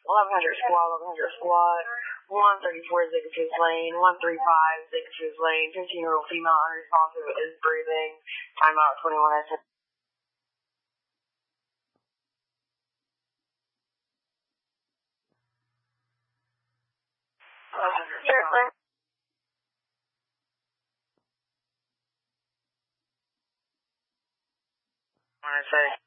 1100 squat, 1100 squat, 134 Zigafoods lane, 135 Zigafoods lane, 15-year-old female unresponsive is breathing, timeout 21 seconds. Sure. I say